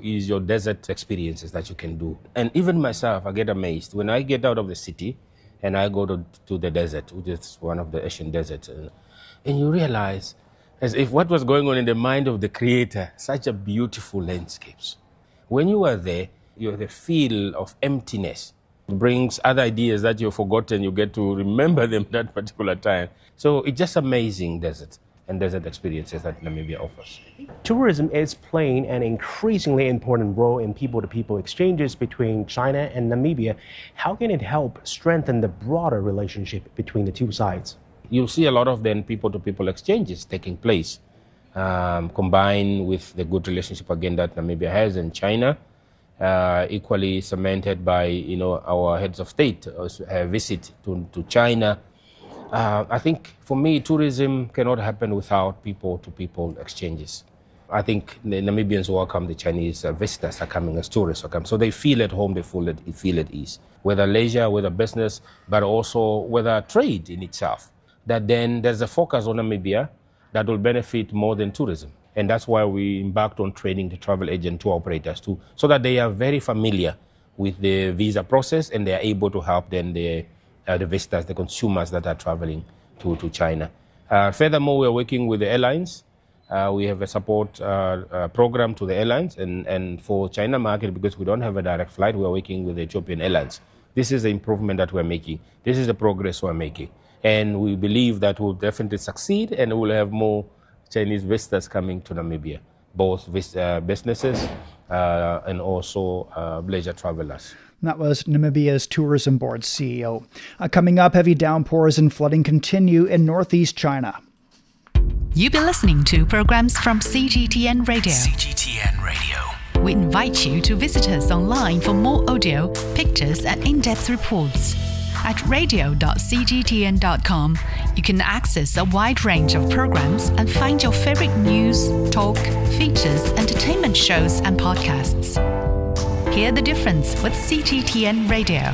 is your desert experiences that you can do. And even myself, I get amazed when I get out of the city and I go to the desert, which is one of the Asian deserts, and you realize as if what was going on in the mind of the creator, such a beautiful landscapes. When you are there, you have the feel of emptiness. It brings other ideas that you've forgotten, you get to remember them that particular time. So it's just amazing desert and desert experiences that Namibia offers. Tourism is playing an increasingly important role in people-to-people exchanges between China and Namibia. How can it help strengthen the broader relationship between the two sides? You'll see a lot of then people-to-people exchanges taking place, combined with the good relationship again that Namibia has in China, equally cemented by our heads of state visit to China. I think for me, tourism cannot happen without people-to-people exchanges. I think the Namibians welcome the Chinese visitors are coming as tourists. So they feel at home, they feel at ease. Whether leisure, whether business, but also whether trade in itself. That then there's a focus on Namibia that will benefit more than tourism. And that's why we embarked on training the travel agent tour operators too, so that they are very familiar with the visa process and they are able to help then the visitors, the consumers that are traveling to China. Furthermore, we are working with the airlines. We have a support program to the airlines and for China market, because we don't have a direct flight, we are working with the Ethiopian Airlines. This is the improvement that we're making. This is the progress we're making. And we believe that we'll definitely succeed and we'll have more Chinese visitors coming to Namibia, both businesses and also leisure travelers. That was Namibia's Tourism Board CEO. Coming up, heavy downpours and flooding continue in northeast China. You've been listening to programs from CGTN Radio. CGTN Radio. We invite you to visit us online for more audio, pictures, and in-depth reports. At radio.cgtn.com, you can access a wide range of programs and find your favorite news, talk, features, entertainment shows, and podcasts. Hear the difference with CGTN Radio.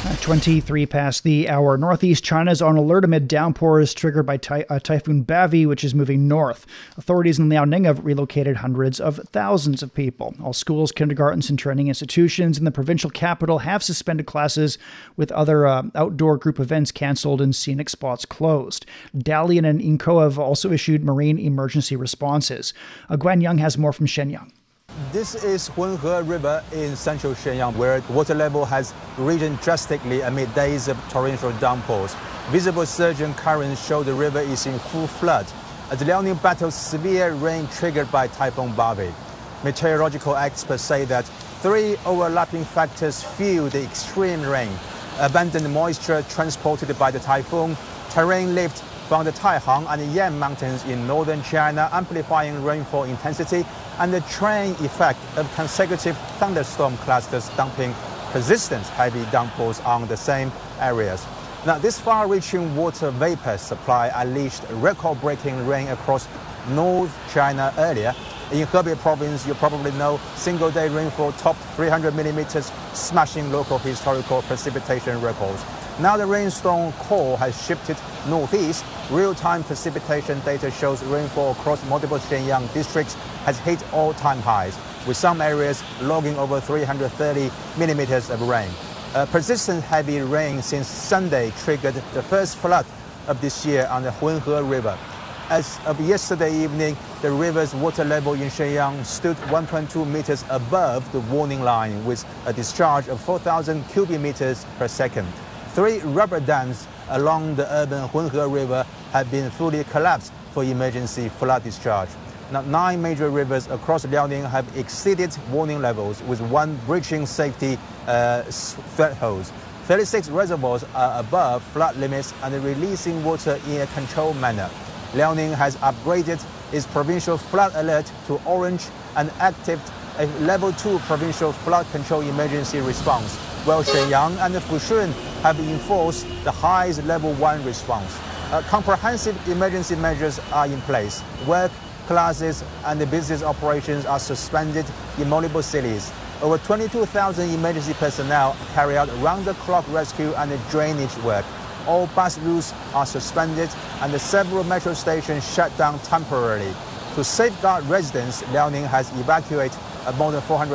23 past the hour. Northeast China is on alert amid downpours triggered by Typhoon Bavi, which is moving north. Authorities in Liaoning have relocated hundreds of thousands of people. All schools, kindergartens, and training institutions in the provincial capital have suspended classes, with other outdoor group events cancelled and scenic spots closed. Dalian and Inko have also issued marine emergency responses. Guan Yang has more from Shenyang. This is Hunhe River in central Shenyang, where the water level has risen drastically amid days of torrential downpours. Visible surging currents show the river is in full flood as Liaoning battles severe rain triggered by Typhoon Bavi. Meteorological experts say that three overlapping factors fuel the extreme rain: abundant moisture transported by the typhoon, terrain lift from the Taihang and Yan mountains in northern China amplifying rainfall intensity, and the train effect of consecutive thunderstorm clusters dumping persistent heavy downpours on the same areas. Now, this far-reaching water vapor supply unleashed record-breaking rain across North China earlier. In Hebei province, you probably know, single-day rainfall topped 300 millimeters, smashing local historical precipitation records. Now the rainstorm core has shifted northeast. Real-time precipitation data shows rainfall across multiple Shenyang districts has hit all-time highs, with some areas logging over 330 millimeters of rain. Persistent heavy rain since Sunday triggered the first flood of this year on the Hunhe River. As of yesterday evening, the river's water level in Shenyang stood 1.2 meters above the warning line, with a discharge of 4,000 cubic meters per second. 3 rubber dams along the urban Hunhe River have been fully collapsed for emergency flood discharge. Now, 9 major rivers across Liaoning have exceeded warning levels, with 1 breaching safety thresholds. 36 reservoirs are above flood limits and releasing water in a controlled manner. Liaoning has upgraded its provincial flood alert to orange and activated a level 2 provincial flood control emergency response, while Shenyang and Fushun have enforced the highest level 1 response. Comprehensive emergency measures are in place. Work, classes, and business operations are suspended in multiple cities. Over 22,000 emergency personnel carry out round-the-clock rescue and drainage work. All bus routes are suspended and several metro stations shut down temporarily. To safeguard residents, Liaoning has evacuated more than 400